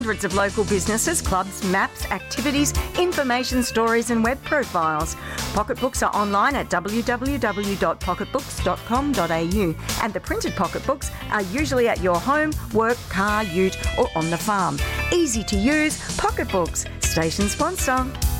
Hundreds of local businesses, clubs, maps, activities, information, stories and web profiles. Pocketbooks are online at www.pocketbooks.com.au and the printed pocketbooks are usually at your home, work, car, ute or on the farm. Easy to use, Pocketbooks, station sponsor.